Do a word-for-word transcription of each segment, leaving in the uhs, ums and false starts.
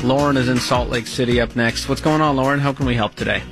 Lauren is in Salt Lake City up next. What's going on, Lauren? How can we help today?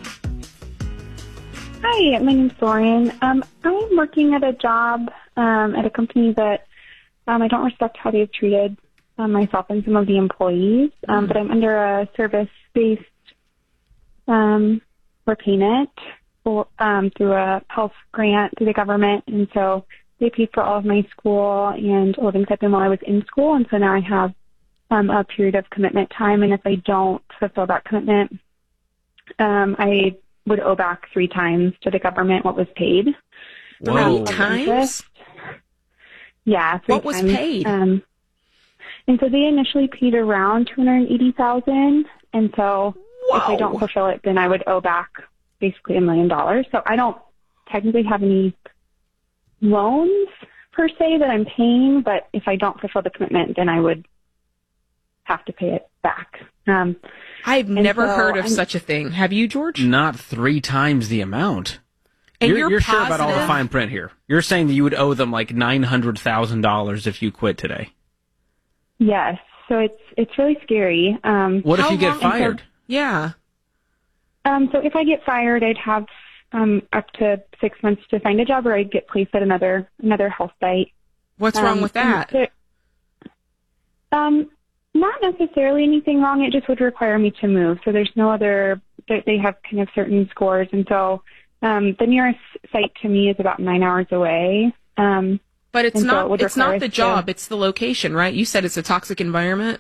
Hi, my name's Lauren. Um, I'm working at a job um, at a company that um, I don't respect how they've treated um, myself and some of the employees, um, mm. but I'm under a service-based um, repayment for, um, through a health grant through the government, and so they paid for all of my school and living stipend while I was in school, and so now I have um, a period of commitment time, and if I don't fulfill that commitment, um, I would owe back three times to the government what was paid. Whoa. Three times? Yeah, three What was times. paid? Um, and so they initially paid around two hundred eighty thousand dollars, and so Whoa. if I don't fulfill it, then I would owe back basically a million dollars. So I don't technically have any loans per se that I'm paying, but if I don't fulfill the commitment, then I would have to pay it back. Um, I've never so heard of I'm, such a thing. Have you, George? Not three times the amount. And you're you're, you're sure about all the positive? fine print here. You're saying that you would owe them like nine hundred thousand dollars if you quit today. Yes. So it's it's really scary. Um, What if How you get long- fired? So, yeah. Um, so if I get fired, I'd have um, up to six months to find a job, or I'd get placed at another another health site. What's Um, wrong with that? there- Um, not necessarily anything wrong. It just would require me to move. So there's no other. They they have kind of certain scores, and so um, the nearest site to me is about nine hours away. Um, But it's and so it not would it's require not the us to- job, it's the location, right? You said it's a toxic environment?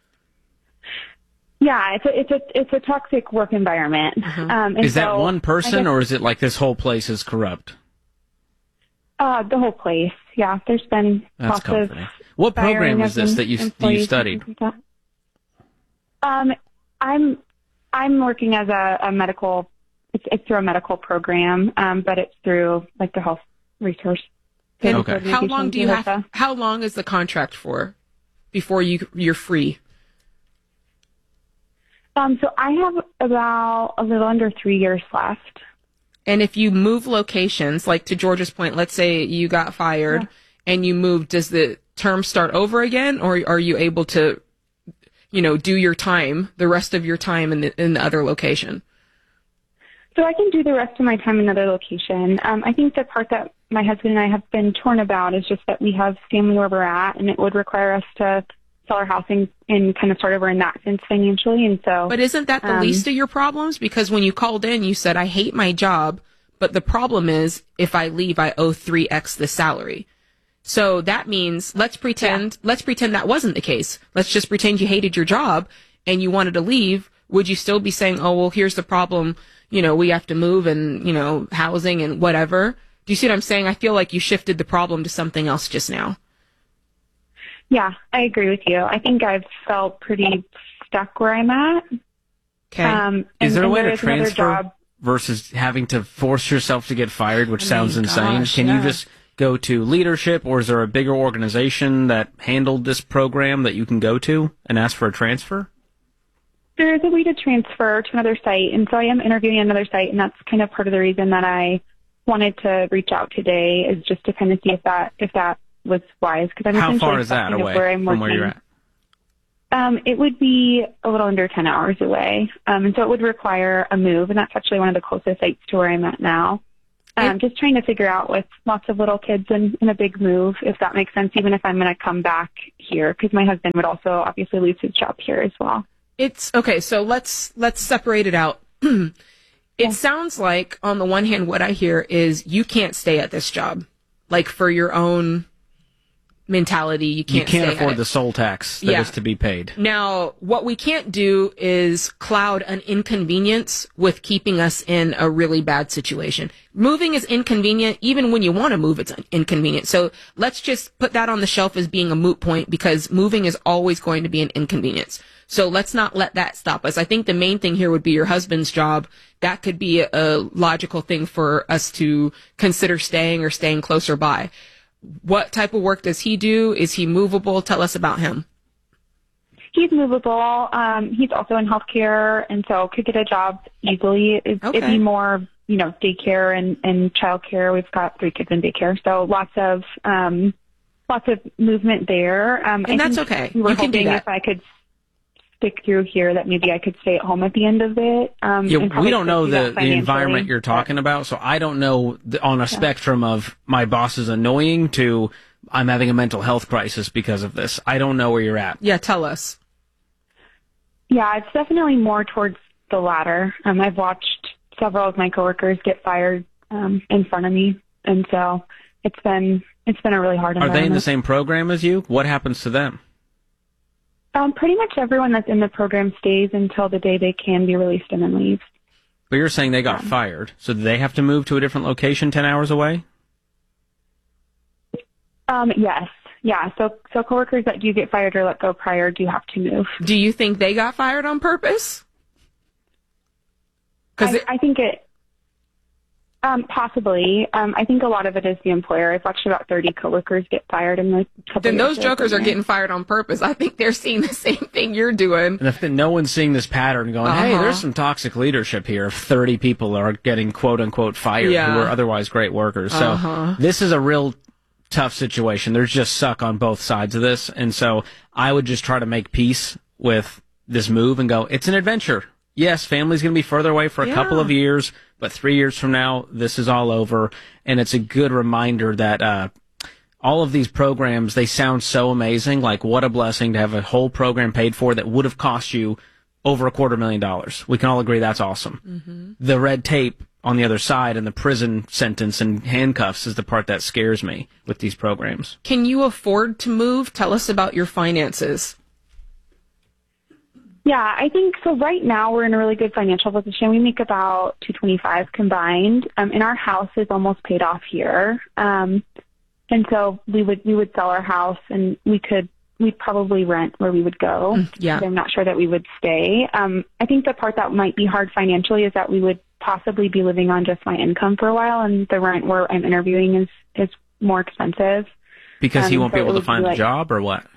yeah, it's a it's a it's a toxic work environment. Mhm. Um, and Is that so one I person, guess- or is it like this whole place is corrupt? Uh, the whole place. Yeah, there's been That's lots comforting. of What firing program of is this em- that you that you employees and studied? things like that. Um, I'm I'm working as a, a medical. It's it's through a medical program, um, but it's through like the health resource. And Okay. how long do you have H I how long is the contract for before you you're free? Um, so I have about a little under three years left. And if you move locations, like to George's point, let's say you got fired Yeah. and you moved, does the term start over again, or are you able to, you know, do your time, the rest of your time in the in the other location? So I can do the rest of my time in another location. Um, I think the part that my husband and I have been torn about is just that we have family where we're at, and it would require us to sell our house and, and kind of start over in that sense financially. And so, But isn't that the um, least of your problems? Because when you called in, you said, I hate my job, but the problem is if I leave, I owe three X the salary. So that means let's pretend, Yeah. let's pretend that wasn't the case. Let's just pretend you hated your job and you wanted to leave. Would you still be saying, oh, well, here's the problem. You know, we have to move and, you know, housing and whatever. Do you see what I'm saying? I feel like you shifted the problem to something else just now. yeah, I agree with you. I think I've felt pretty stuck where I'm at. Okay. Um, Is and- there a and way there to is another transfer job. versus having to force yourself to get fired, which I sounds mean, insane? gosh, Can yeah. you just go to leadership, or is there a bigger organization that handled this program that you can go to and ask for a transfer? There is a way to transfer to another site, and so I am interviewing another site, and that's kind of part of the reason that I wanted to reach out today, is just to kind of see if that if that was wise. Because I'm How essentially far is that stuck kind of away where I'm from where you're working. at? Um, it would be a little under ten hours away, um, and so it would require a move, and that's actually one of the closest sites to where I'm at now. Um, just trying to figure out with lots of little kids and, and a big move, if that makes sense, even if I'm going to come back here, because my husband would also obviously lose his job here as well. It's okay. So let's let's separate it out. It Yeah. sounds like, on the one hand, what I hear is you can't stay at this job, like for your own mentality. You can't. You can't stay afford at the it. sole tax that Yeah. is to be paid. Now, what we can't do is cloud an inconvenience with keeping us in a really bad situation. Moving is inconvenient. Even when you want to move, it's inconvenient. So let's just put that on the shelf as being a moot point, because moving is always going to be an inconvenience. So let's not let that stop us. I think the main thing here would be your husband's job. That could be a, a logical thing for us to consider staying or staying closer by. What type of work does he do? Is he movable? Tell us about him. He's movable. Um, he's also in healthcare, and so could get a job easily. It, Okay. It'd be more, you know, daycare and, and childcare. We've got three kids in daycare, so lots of um, lots of movement there. Um, And I that's think okay. We were You can do hoping that. if I could stick through here, that maybe I could stay at home at the end of it. Um, Yeah, and probably we don't could know do the, that the financially, environment you're but- talking about, so I don't know the, on a spectrum of my boss is annoying to I'm having a mental health crisis because of this. I don't know where you're at. Yeah, tell us. Yeah, it's definitely more towards the latter. Um, I've watched several of my coworkers get fired um, in front of me, and so it's been it's been a really hard Are environment. they in the same program as you? What happens to them? Um, pretty much everyone that's in the program stays until the day they can be released and then leaves. But you're saying they got Yeah. fired, so do they have to move to a different location ten hours away? Um, yes, yeah. So so coworkers that do get fired or let go prior do have to move. Do you think they got fired on purpose? Because I, I think it. Um, possibly. Um, I think a lot of it is the employer. I've watched about thirty coworkers get fired in the couple then years those that I've jokers been are there. getting fired on purpose. I think they're seeing the same thing you're doing. And if no one's seeing this pattern going, hey, Uh-huh. there's some toxic leadership here if thirty people are getting quote-unquote fired Yeah. who are otherwise great workers. So Uh-huh. this is a real tough situation. There's just suck on both sides of this. And so I would just try to make peace with this move and go, it's an adventure. Yes, family's going to be further away for a Yeah. couple of years, but three years from now, this is all over. And it's a good reminder that uh, all of these programs, they sound so amazing. Like, what a blessing to have a whole program paid for that would have cost you over a quarter million dollars. We can all agree that's awesome. Mm-hmm. The red tape on the other side and the prison sentence and handcuffs is the part that scares me with these programs. Can you afford to move? Tell us about your finances. Yeah, I think so. Right now, we're in a really good financial position. We make about two twenty five combined, um, and our house is almost paid off here. Um, and so we would we would sell our house, and we could we'd probably rent where we would go. yeah. I'm not sure that we would stay. Um, I think the part that might be hard financially is that we would possibly be living on just my income for a while, and the rent where I'm interviewing is is more expensive. Because he Um, won't be so it able to would be find a like- job or what?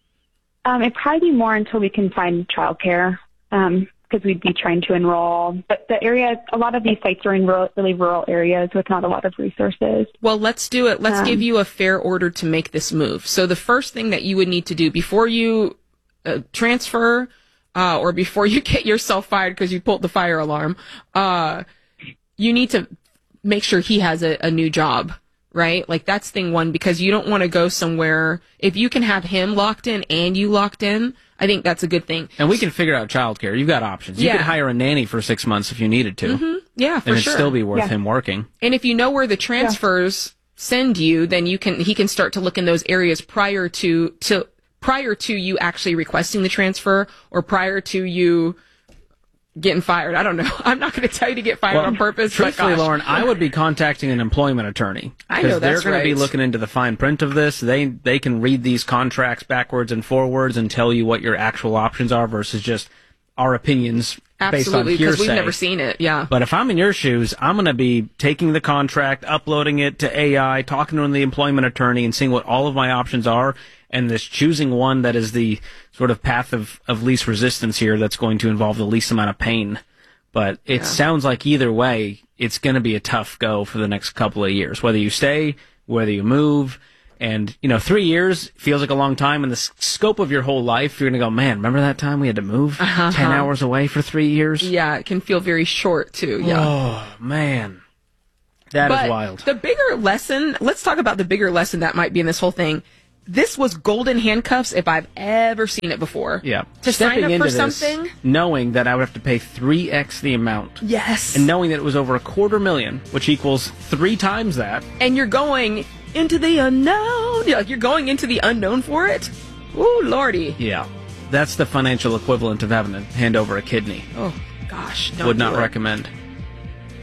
Um, it'd probably be more until we can find childcare, um, because we'd be trying to enroll. But the area, a lot of these sites are in rural, really rural areas with not a lot of resources. Well, let's do it. Let's Um, give you a fair order to make this move. So the first thing that you would need to do before you uh, transfer uh, or before you get yourself fired because you pulled the fire alarm, uh, you need to make sure he has a, a new job, right? Like that's thing one, because you don't want to go somewhere. If you can have him locked in and you locked in, I think that's a good thing. And we can figure out childcare. You've got options. You Yeah. could hire a nanny for six months if you needed to. Mm-hmm. Yeah, for and it'd sure. still be worth Yeah. him working. And if you know where the transfers send you, then you can he can start to look in those areas prior to to prior to you actually requesting the transfer or prior to you getting fired. I don't know. I'm not going to tell you to get fired on purpose. but Truthfully, gosh. Lauren, I would be contacting an employment attorney. I know Because they're that's going to be right. looking into the fine print of this. They they can read these contracts backwards and forwards and tell you what your actual options are versus just our opinions Absolutely, based on because hearsay. we've never seen it. Yeah. But if I'm in your shoes, I'm going to be taking the contract, uploading it to A I, talking to the employment attorney, and seeing what all of my options are, and this choosing one that is the sort of path of, of least resistance here that's going to involve the least amount of pain. But it Yeah. sounds like either way, it's going to be a tough go for the next couple of years, whether you stay, whether you move. And, you know, three years feels like a long time in the s- scope of your whole life. You're going to go, man, remember that time we had to move Uh-huh. ten hours away for three years? Yeah, it can feel very short too. Yeah. Oh, man. That is but wild. The bigger lesson, let's talk about the bigger lesson that might be in this whole thing. This was golden handcuffs if I've ever seen it before. Yeah. To Stepping sign up into for this, something. knowing that I would have to pay three x the amount. Yes. And knowing that it was over a quarter million, which equals three times that. And you're going into the unknown. Yeah, you're going into the unknown for it. Ooh, lordy. Yeah. That's the financial equivalent of having to hand over a kidney. Oh, gosh. Don't Would do not it. recommend.